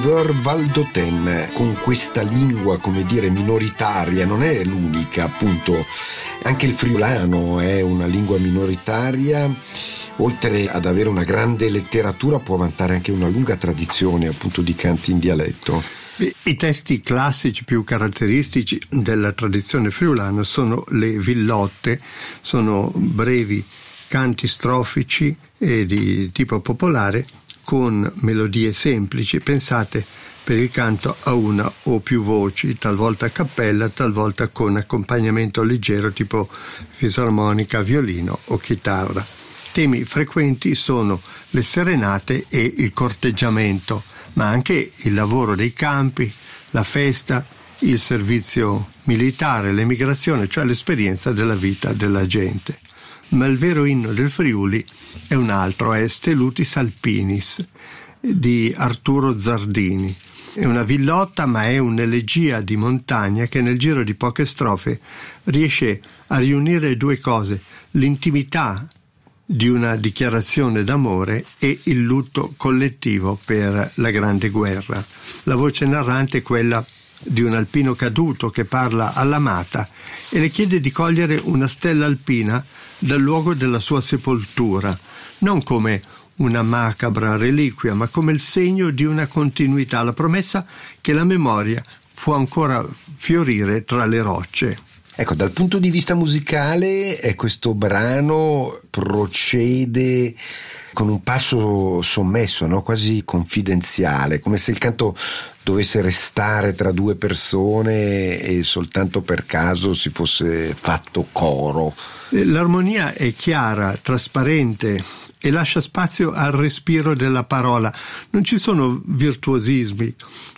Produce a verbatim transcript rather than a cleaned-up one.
Sauveur Valdôtaine, con questa lingua, come dire, minoritaria, non è l'unica, appunto. Anche il friulano è una lingua minoritaria. Oltre ad avere una grande letteratura, può vantare anche una lunga tradizione, appunto, di canti in dialetto. I testi classici più caratteristici della tradizione friulana sono le villotte, sono brevi canti strofici e di tipo popolare con melodie semplici, pensate per il canto a una o più voci, talvolta a cappella, talvolta con accompagnamento leggero tipo fisarmonica, violino o chitarra. Temi frequenti sono le serenate e il corteggiamento, ma anche il lavoro dei campi, la festa, il servizio militare, l'emigrazione, cioè l'esperienza della vita della gente. Ma il vero inno del Friuli è un altro, è Stelutis Alpinis di Arturo Zardini. È una villotta, ma è un'elegia di montagna che nel giro di poche strofe riesce a riunire due cose: l'intimità di una dichiarazione d'amore e il lutto collettivo per la Grande Guerra. La voce narrante è quella di un alpino caduto che parla all'amata e le chiede di cogliere una stella alpina dal luogo della sua sepoltura, non come una macabra reliquia, ma come il segno di una continuità, la promessa che la memoria può ancora fiorire tra le rocce. Ecco, dal punto di vista musicale, eh, questo brano procede con un passo sommesso, no? Quasi confidenziale, come se il canto dovesse restare tra due persone e soltanto per caso si fosse fatto coro. L'armonia è chiara, trasparente e lascia spazio al respiro della parola. Non ci sono virtuosismi,